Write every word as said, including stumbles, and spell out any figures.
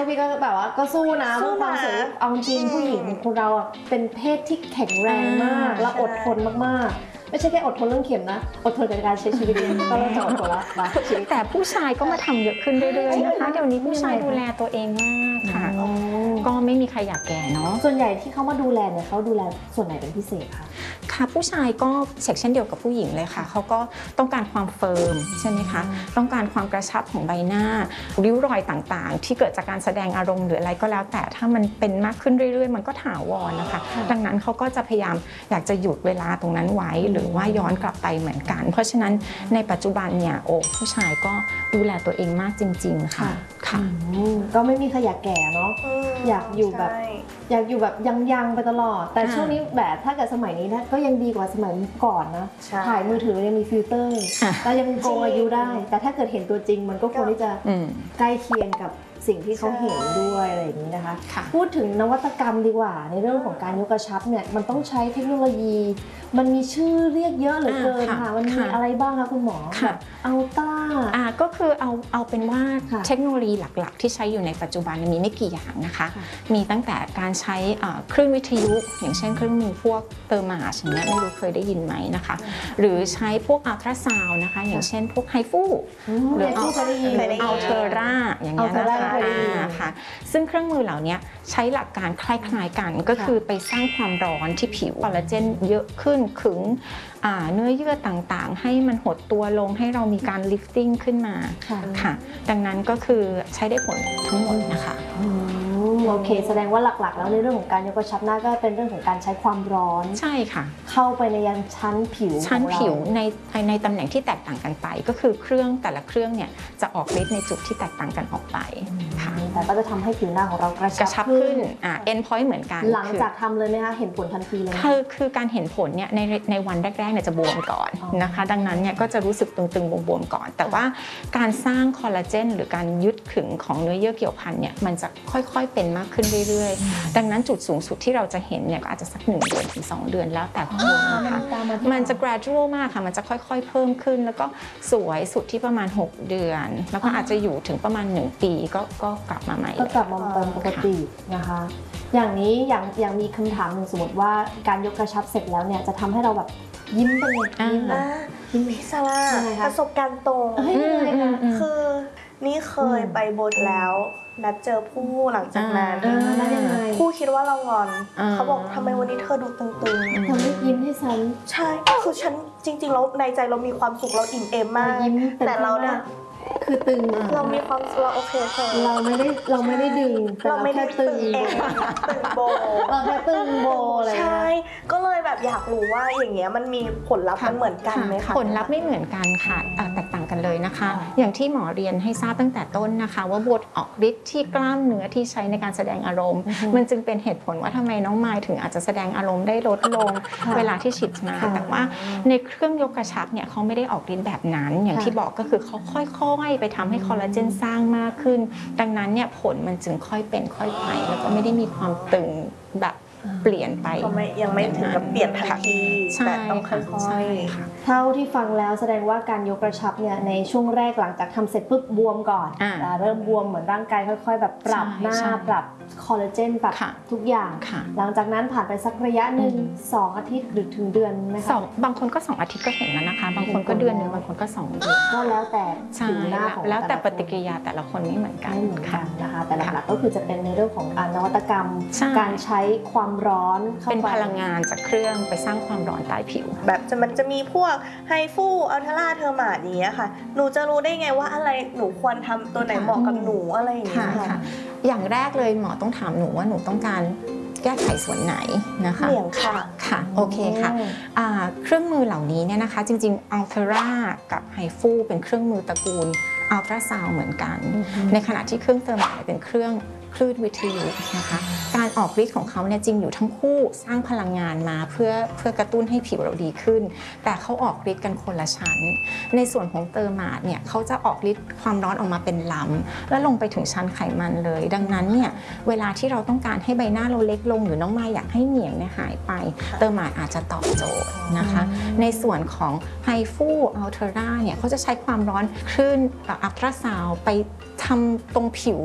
พี่ก็แบบว่าก็สู้นะเพื่อความสวยเอาจริงผู้หญิงคนเราเป็นเพศที่แข็งแรงมากและอดทนมากๆไม่ใช่แค่อดทนเรื่องเข็มนะอดทนกับการใช้ชีวิตก็เริ่มจะอดทนแล้วมาชีวิตแต่ผู้ชายก็มาทำเยอะขึ้นเรื่อยๆนะคะเดี๋ยวนี้ผู้ชายดูแลตัวเองมากค่ะก็ไม่มีใครอยากแก่เนาะส่วนใหญ่ที่เขามาดูแลเนี่ยเขาดูแลส่วนไหนเป็นพิเศษคะค่ะผู้ชายก็เช็คเช่นเดียวกับผู้หญิงเลยค่ะเขาก็ต้องการความเฟิร์มใช่ไหมคะต้องการความกระชับของใบหน้าริ้วรอยต่างๆที่เกิดจากการแสดงอารมณ์หรืออะไรก็แล้วแต่ถ้ามันเป็นมากขึ้นเรื่อยๆมันก็ถาวรนะคะดังนั้นเขาก็จะพยายามอยากจะหยุดเวลาตรงนั้นไว้หรือว่าย้อนกลับไปเหมือนกันเพราะฉะนั้นในปัจจุบันเนี่ยโอ้ผู้ชายก็ดูแลตัวเองมากจริงๆค่ะค่ะก็ไม่มีใครอยากแก่เนาะอยากอยู่แบบอยากอยู่แบบยังๆไปตลอดแต่ช่วงนี้แบบถ้าเกิดสมัยนี้นะก็ยังดีกว่าสมัยก่อนนะถ่ายมือถือยังมีฟิลเตอร์ก็ยังโกงอายุได้แต่ถ้าเกิดเห็นตัวจริงมันก็ควรที่จะใกล้เคียงกับสิ่งที่เขาเห็นด้วยอะไรอย่างนี้นะคะพูดถึงนวัตกรรมดีกว่าในเรื่องของการยกกระชับเนี่ยมันต้องใช้เทคโนโลยีมันมีชื่อเรียกเยอะเหลือเกินค่ะมันมีอะไรบ้างคะคุณหมอแบบอัลต้าอ่าก็คือเอาเอาเป็นว่าเทคโนโลยีหลักๆที่ใช้อยู่ในปัจจุบันมีไม่กี่อย่างนะคะมีตั้งแต่การใช้คลื่นวิทยุอย่างเช่นเครื่องมือพวกเตอร์มาชอย่างเงี้ยไม่รู้เคยได้ยินไหมนะคะหรือใช้พวกอัลตราซาวน์นะคะอย่างเช่นพวกไฮฟูหรืออัลเทอร่าอย่างเงี้ยนะคะซึ่งเครื่องมือเหล่านี้ใช้หลักการคล้ายๆกันก็คือไปสร้างความร้อนที่ผิวคอลลาเจนเยอะขึ้นขึงเนื้อเยื่อต่างๆให้มันหดตัวลงให้เรามีการลิฟติ้งขึ้นมาค่ะดังนั้นก็คือใช้ได้ผลทั้งหมดนะคะโอเคแสดงว่าหลักๆแล้วในเรื่องของการยกกระชับหน้าก็เป็นเรื่องของการใช้ความร้อนใช่ค่ะเข้าไปในยังชั้นผิวชั้นผิวในในตำแหน่งที่แตกต่างกันไปก็คือเครื่องแต่ละเครื่องเนี่ยจะออกฤทธิ์ในจุดที่แตกต่างกันออกไปค่ะแต่ก็จะทำให้ผิวหน้าของเรากระชับขึ้นอ่า end point เหมือนกันหลังจากทำเลยไหมคะเห็นผลทันทีเลยคือคือการเห็นผลเนี่ยในในวันแรกๆเนี่ยจะบวมก่อนนะคะดังนั้นเนี่ยก็จะรู้สึกตึงๆบวมๆก่อนแต่ว่าการสร้างคอลลาเจนหรือการยึดขึงของเนื้อเยื่อเกี่ยวพันเนี่ยมันจะค่อยๆเป็นมากขึ้นเรื่อยๆดังนั้นจุดสูงสุดที่เราจะเห็นเนี่ยก็อาจจะสักหนึ่งเดือนถึงสองเดือนแล้วแต่คนนะคะมันจะ gradual มากค่ะมันจะค่อยๆเพิ่มขึ้นแล้วก็สวยสุดที่ประมาณหกเดือนแล้วก็อาจจะอยู่ถึงประมาณหนึ่งปีก็ก็กลับมาใหม่ก็กลับมาเป็นปกตินะคะอย่างนี้อย่างอย่างมีคำถามหนึ่งสมมติว่าการยกกระชับเสร็จแล้วเนี่ยจะทำให้เราแบบยิ้มไปเลยยิ้มนะยิ้มพิซซ่าประสบการณ์ตรงคือนี่เคยไปบทแล้วนัดเจอผู้หลังจากนั้นผู้คิดว่าเรางอนเขาบอกทำไมวันนี้เธอดูตึงๆทำให้ยิ้มให้ฉันใช่คือฉันจริงๆแล้วในใจเรามีความสุขเราอิ่มเอมมากแต่เราเนี่ยคือตึงเรามีความเราโอเคเราไม่ได้เราไม่ได้ดึงเราไม่ได้ตึงเองตึงโบเราแค่ตึงโบอะไรใช่ก็เลยแบบอยากรู้ว่าอย่างเงี้ยมันมีผลลัพธ์มันเหมือนกันไหมคะผลลัพธ์ไม่เหมือนกันค่ะแตกต่างกันเลยนะคะอย่างที่หมอเรียนให้ทราบตั้งแต่ต้นนะคะว่าบทออกฤทธิ์ที่กล้ามเนื้อที่ใช้ในการแสดงอารมณ์มันจึงเป็นเหตุผลว่าทำไมน้องมายถึงอาจจะแสดงอารมณ์ได้ลดลงเวลาที่ฉีดมาแต่ว่าในเครื่องยกกระชับเนี่ยเขาไม่ได้ออกฤทธิ์แบบนั้นอย่างที่บอกก็คือเขาค่อยๆไปทำให้คอลลาเจนสร้างมากขึ้นดังนั้นเนี่ยผลมันจึงค่อยเป็นค่อยไปแล้วก็ไม่ได้มีความตึงแบบเปลี่ยนไปก็ไม่ยังไม่ถึงกับเปลี่ยนทันทีแต่ต้องค่อยๆเท่าที่ฟังแล้วแสดงว่าการยกกระชับเนี่ยในช่วงแรกหลังจากทำเสร็จปุ๊บบวมก่อนเริ่มบวมเหมือนร่างกายค่อยๆแบบปรับหน้าปรับคอลลาเจนปรับทุกอย่างหลังจากนั้นผ่านไปสักระยะหนึ่งสองอาทิตย์หรือถึงเดือนไหมคะบางคนก็สองอาทิตย์ก็เห็นแล้วนะคะบางคนก็เดือนหนึ่งบางคนก็สองเดือนก็แล้วแต่ผิวหน้าของแล้วแต่ปฏิกิริยาแต่ละคนไม่เหมือนกันไม่เหมือนกันนะคะแต่หลักๆก็คือจะเป็นในเรื่องของนวัตกรรมการใช้ความร้อนเป็นพลังงานจากเครื่องไปสร้างความร้อนใต้ผิวแบบจะมันจะมีพวกไฮฟูอัลทราเทอร์มาอย่างเงี้ยค่ะหนูจะรู้ได้ไงว่าอะไรหนูควรทำตัวไหนเหมาะกับหนูอะไรอย่างเงี้ยค่ะอย่างแรกเลยหมอต้องถามหนูว่าหนูต้องการแก้ไขส่วนไหนนะคะเหลี่ยงค่ะค่ะโอเคค่ะเครื่องมือเหล่านี้เนี่ยนะคะจริงๆอัลทรากับไฮฟูเป็นเครื่องมือตระกูลอัลตราซาวด์เหมือนกันในขณะที่เครื่องเทอร์มาเป็นเครื่องคลื่นวิทยุนะคะการออกฤทธิ์ของเขาเนี่ยจริงอยู่ทั้งคู่สร้างพลังงานมาเพื่อเพื่อกระตุ้นให้ผิวเราดีขึ้นแต่เขาออกฤทธิ์กันคนละชั้นในส่วนของเตอร์มาเนี่ยเขาจะออกฤทธิ์ความร้อนออกมาเป็นลำแล้วลงไปถึงชั้นไขมันเลยดังนั้นเนี่ยเวลาที่เราต้องการให้ใบหน้าเราเล็กลงหรือน้องมายอยากให้เหนียงเนี่ยหายไปเตอร์มาอาจจะตอบโจทย์นะคะในส่วนของไฮฟูอัลเทอร่าเนี่ยเขาจะใช้ความร้อนคลื่นอัลตราซาวด์ไปทำตรงผิว